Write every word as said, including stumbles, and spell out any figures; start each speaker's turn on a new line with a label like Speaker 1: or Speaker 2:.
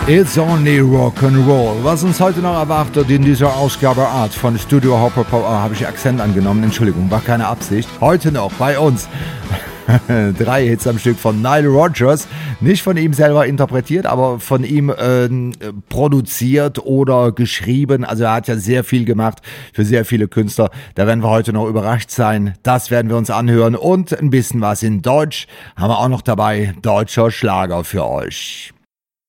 Speaker 1: It's only Rock'n'Roll. Was uns heute noch erwartet in dieser Ausgabe Art von Studio Hopper Power, habe ich Akzent angenommen, Entschuldigung, war keine Absicht. Heute noch bei uns drei Hits am Stück von Nile Rodgers, nicht von ihm selber interpretiert, aber von ihm äh, produziert oder geschrieben. Also er hat ja sehr viel gemacht für sehr viele Künstler. Da werden wir heute noch überrascht sein. Das werden wir uns anhören und ein bisschen was in Deutsch haben wir auch noch dabei. Deutscher Schlager für euch.